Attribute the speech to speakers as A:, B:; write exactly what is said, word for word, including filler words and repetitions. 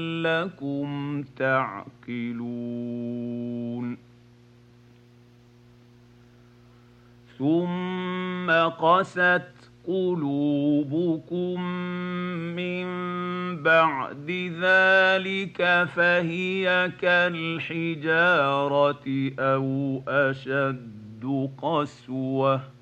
A: لعلكم تعقلون ثم قست قلوبكم من بعد ذلك فهي كالحجارة أو أشد قسوة